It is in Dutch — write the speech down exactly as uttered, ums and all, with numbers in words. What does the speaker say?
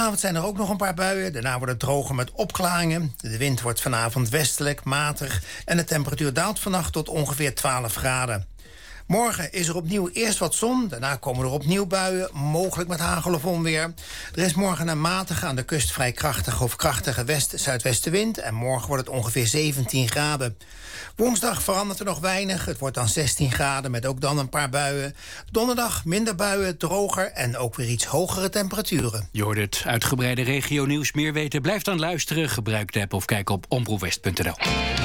Vanavond zijn er ook nog een paar buien. Daarna wordt het droger met opklaringen. De wind wordt vanavond westelijk, matig. En de temperatuur daalt vannacht tot ongeveer twaalf graden. Morgen is er opnieuw eerst wat zon. Daarna komen er opnieuw buien, mogelijk met hagel of onweer. Er is morgen een matige, aan de kust vrij krachtige of krachtige west-zuidwestenwind. En morgen wordt het ongeveer zeventien graden. Woensdag verandert er nog weinig. Het wordt dan zestien graden met ook dan een paar buien. Donderdag minder buien, droger en ook weer iets hogere temperaturen. Je hoort het uitgebreide regionieuws. Meer weten, blijf dan luisteren. Gebruik de app of kijk op omroepwest punt n l.